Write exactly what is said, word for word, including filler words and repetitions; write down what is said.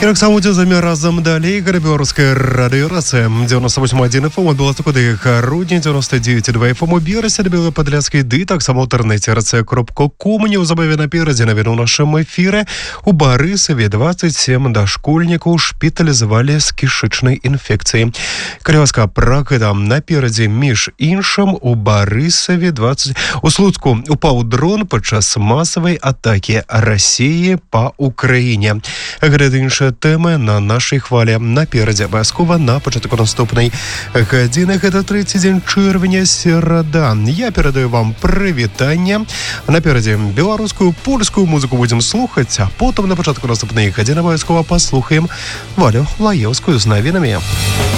І так само дзямі разам далей Беларуская радыёрацыя девяносто восемь один эф эм ад Беластокуды грудня девяносто девять два эф эм у Берасе да Белападляцкай ды таксама ў інтэрнэце рацыя кропка ком неўзабаве наперадзе навіну ў нашым эфіры. У Барысаве двадцать семь дашкольнікаў шпіталізавалі з кішычнай інфекцыяй. Калі ласка, пра гэта наперадзе між іншым у Барысаве двадцать у Слуцку упаў дрон падчас масавай атакі Расіі па Украіне. Гэта іншая тэмы на нашай хвалі наперадзе абавязкова на пачатку наступнай гадзіны. Гэта трэці дзень чэрвеня, серада. Я перадаю вам прывітанне. Наперадзе беларускую, польскую музыку будзем слухаць, а потым на пачатку наступнай гадзіны абавязкова паслухаем Валю Лаеўскую з навінамі.